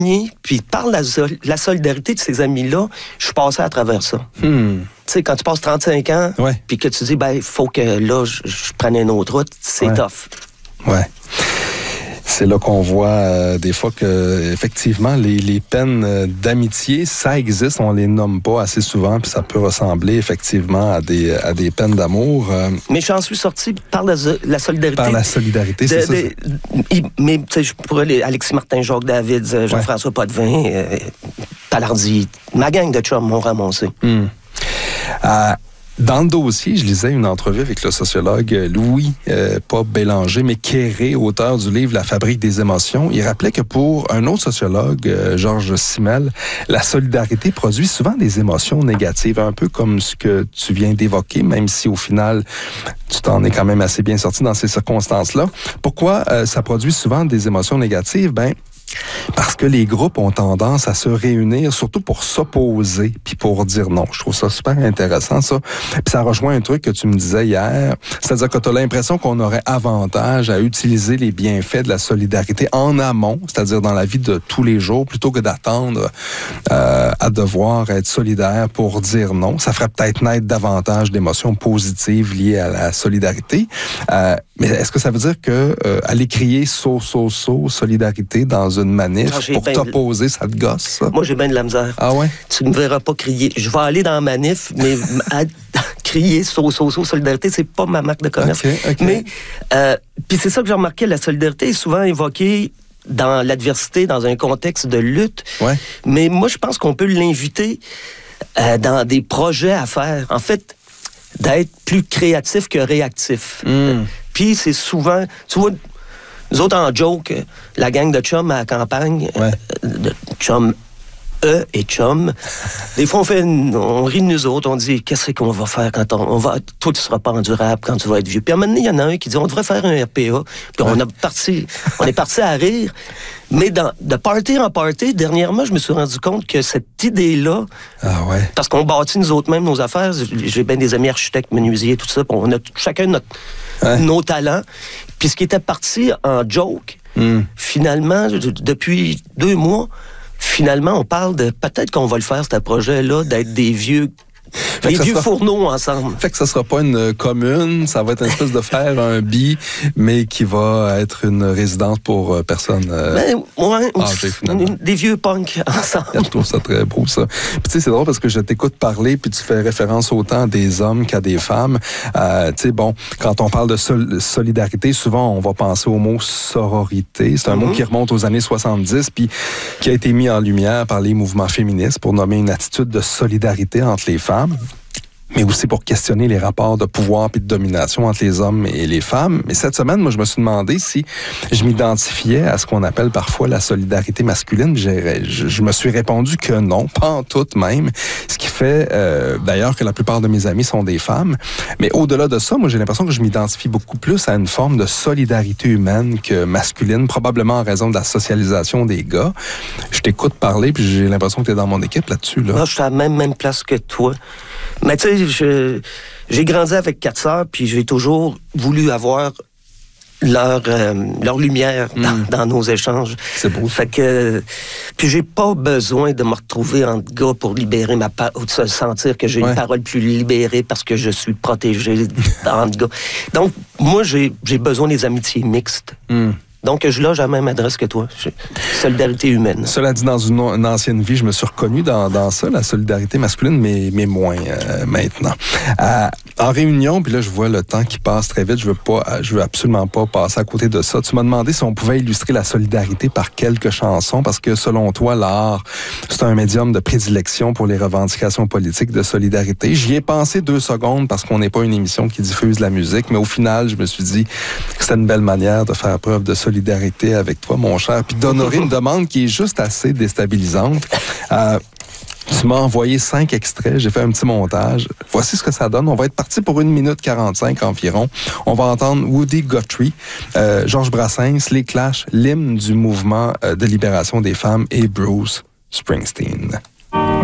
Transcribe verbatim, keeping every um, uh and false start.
Puis par la, la solidarité de ces amis-là, je suis passé à travers ça. Hmm. Tu sais, quand tu passes trente-cinq ans, ouais. puis que tu dis, ben, il faut que là, je, je prenne une autre route, c'est ouais. tough. Ouais. C'est là qu'on voit euh, des fois que effectivement les, les peines euh, d'amitié, ça existe, on les nomme pas assez souvent, puis ça peut ressembler effectivement à des, à des peines d'amour. Euh, mais j'en suis sorti par la, la solidarité. Par la solidarité, c'est de, ça. De, mais tu sais, je pourrais aller Alexis Martin, Jacques David, Jean-François ouais. Potvin, euh, Palardy, ma gang de chums m'ont ramassé. Hum. Euh, Dans le dossier, je lisais une entrevue avec le sociologue Louis, euh, pas Bélanger, mais Quéré, auteur du livre La fabrique des émotions. Il rappelait que pour un autre sociologue, euh, Georges Simmel, la solidarité produit souvent des émotions négatives, un peu comme ce que tu viens d'évoquer, même si au final, tu t'en es quand même assez bien sorti dans ces circonstances-là. Pourquoi euh, ça produit souvent des émotions négatives? Ben, parce que les groupes ont tendance à se réunir, surtout pour s'opposer, puis pour dire non. Je trouve ça super intéressant, ça. Puis ça rejoint un truc que tu me disais hier, c'est-à-dire que tu as l'impression qu'on aurait avantage à utiliser les bienfaits de la solidarité en amont, c'est-à-dire dans la vie de tous les jours, plutôt que d'attendre euh, à devoir être solidaire pour dire non. Ça ferait peut-être naître davantage d'émotions positives liées à la solidarité. Euh, mais est-ce que ça veut dire que euh, aller crier « so, so, so » solidarité dans une manif ah, pour t'opposer, de... ça te gosse, ça? Moi, j'ai bien de la misère. Ah ouais? Tu ne me verras pas crier. Je vais aller dans la manif, mais à... crier so, so, so, solidarité, c'est pas ma marque de commerce. Okay, okay. Mais, euh, puis c'est ça que j'ai remarqué, la solidarité est souvent évoquée dans l'adversité, dans un contexte de lutte. Ouais. Mais moi, je pense qu'on peut l'inviter euh, dans des projets à faire. En fait, d'être plus créatif que réactif. Mm. Puis c'est souvent... Tu vois, nous autres, en joke, la gang de chums à la campagne, ouais. euh, de chums E et chums, des fois, on fait une, on rit de nous autres, on dit, qu'est-ce qu'on va faire quand on, on va... Toi, tu seras pas endurable quand tu vas être vieux. Puis à un moment donné, il y en a un qui dit, on devrait faire un R P A. Puis ouais. on, a parti, on est parti à rire. Mais dans, de party en party, dernièrement, je me suis rendu compte que cette idée-là, ah ouais. parce qu'on bâtit nous autres mêmes nos affaires, j'ai bien des amis architectes, menuisiers, tout ça, on a chacun notre, ouais. nos talents. Puis ce qui était parti en joke, mm. finalement, depuis deux mois, finalement, on parle de peut-être qu'on va le faire, ce projet-là, d'être des vieux... Les vieux sera... fourneaux ensemble. Fait que ça sera pas une commune, ça va être une espèce de faire un bi, mais qui va être une résidence pour euh, personnes. Euh... Ben, ouais, âgées, finalement. Des vieux punks ensemble. Je trouve ça très beau, ça. Puis tu sais, c'est drôle parce que je t'écoute parler, puis tu fais référence autant à des hommes qu'à des femmes. Euh, tu sais, bon, quand on parle de sol- solidarité, souvent on va penser au mot sororité. C'est un mm-hmm. mot qui remonte aux années soixante-dix, puis qui a été mis en lumière par les mouvements féministes pour nommer une attitude de solidarité entre les femmes, mais aussi pour questionner les rapports de pouvoir et de domination entre les hommes et les femmes. Mais cette semaine, moi, je me suis demandé si je m'identifiais à ce qu'on appelle parfois la solidarité masculine. J'ai, je, je me suis répondu que non, pas en tout même, ce qui fait euh, d'ailleurs que la plupart de mes amis sont des femmes. Mais au-delà de ça, moi, j'ai l'impression que je m'identifie beaucoup plus à une forme de solidarité humaine que masculine, probablement en raison de la socialisation des gars. Je t'écoute parler, puis j'ai l'impression que tu es dans mon équipe là-dessus. Là. Moi, je suis à la même, même place que toi. Mais tu sais, je, j'ai grandi avec quatre sœurs, puis j'ai toujours voulu avoir leur, euh, leur lumière dans, mm. dans nos échanges. C'est beau. Fait que, puis j'ai pas besoin de me retrouver entre gars pour libérer ma parole, ou de se sentir que j'ai ouais. une parole plus libérée parce que je suis protégé entre gars. Donc, moi, j'ai, j'ai besoin des amitiés mixtes. Mm. Donc, je loge à la même adresse que toi. Solidarité humaine. Cela dit, dans une, une ancienne vie, je me suis reconnu dans, dans ça, la solidarité masculine, mais, mais moins euh, maintenant. Euh, en réunion, puis là, je vois le temps qui passe très vite. Je veux pas, je veux absolument pas passer à côté de ça. Tu m'as demandé si on pouvait illustrer la solidarité par quelques chansons, parce que selon toi, l'art, c'est un médium de prédilection pour les revendications politiques de solidarité. J'y ai pensé deux secondes parce qu'on n'est pas une émission qui diffuse la musique, mais au final, je me suis dit que c'était une belle manière de faire preuve de solidarité solidarité avec toi, mon cher, puis d'honorer une demande qui est juste assez déstabilisante. Euh, tu m'as envoyé cinq extraits, j'ai fait un petit montage. Voici ce que ça donne. On va être parti pour une minute quarante-cinq environ. On va entendre Woody Guthrie, euh, Georges Brassens, Les Clash, l'hymne du mouvement de libération des femmes et Bruce Springsteen.